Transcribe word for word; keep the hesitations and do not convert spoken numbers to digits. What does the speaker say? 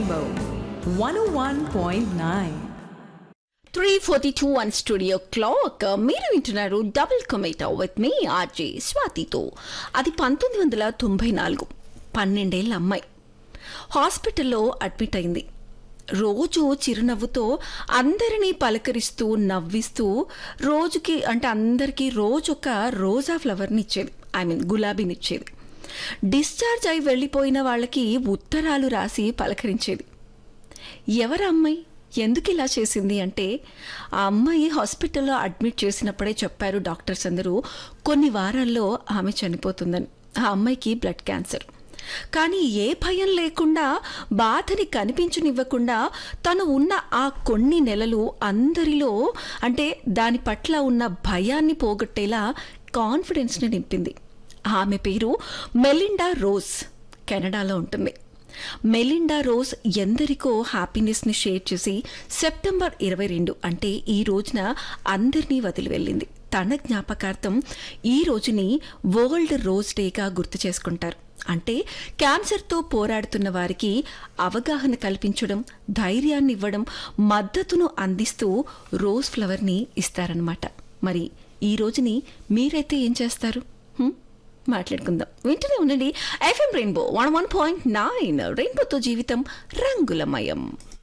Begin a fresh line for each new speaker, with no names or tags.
Rainbow one oh one point nine.
Three forty two one studio clock. మీరు వింటున్నారు double కమేటా with me RJ స్వాతితో. అది పంతొమ్మిది వందల తొంభై నాలుగు పన్నెండేళ్ళ అమ్మాయి హాస్పిటల్లో అడ్మిట్ అయింది. రోజు చిరునవ్వుతో అందరినీ పలకరిస్తూ నవ్విస్తూ రోజుకి అంటే అందరికీ రోజొక రోజా ఫ్లవర్ని ఇచ్చేది, ఐ మీన్ గులాబీని ఇచ్చేది. డిశ్చార్జ్ అయి వెళ్ళిపోయిన వాళ్ళకి ఉత్తరాలు రాసి పలకరించేది. ఎవరు అమ్మాయి, ఎందుకు ఇలా చేసింది అంటే, ఆ అమ్మాయి హాస్పిటల్లో అడ్మిట్ చేసినప్పుడే చెప్పారు డాక్టర్స్ అందరూ, కొన్ని వారాల్లో ఆమె చనిపోతుందని. ఆ అమ్మాయికి బ్లడ్ క్యాన్సర్. కానీ ఏ భయం లేకుండా, బాధని కనిపించనివ్వకుండా తను ఉన్న ఆ కొన్ని నెలలు అందరిలో అంటే దాని పట్ల ఉన్న భయాన్ని పోగొట్టేలా కాన్ఫిడెన్స్ని నింపింది. ఆమె పేరు మెలిండా రోజ్, కెనడాలో ఉంటుంది. మెలిండా రోజ్ ఎందరికో హ్యాపీనెస్ని షేర్ చేసి సెప్టెంబర్ ఇరవై రెండు అంటే ఈ రోజున అందరినీ వదిలి వెళ్ళింది. తన జ్ఞాపకార్థం ఈ రోజుని వరల్డ్ రోజ్ డేగా గుర్తు చేసుకుంటారు. అంటే క్యాన్సర్తో పోరాడుతున్న వారికి అవగాహన కల్పించడం, ధైర్యాన్ని ఇవ్వడం, మద్దతును అందిస్తూ రోజ్ ఫ్లవర్ని ఇస్తారనమాట. మరి ఈ రోజుని మీరైతే ఏం చేస్తారు? మాట్లాడుకుందాం. వింటూనే ఉండండి FM rainbow one one point nine. రెయిన్బోతో జీవితం రంగులమయం.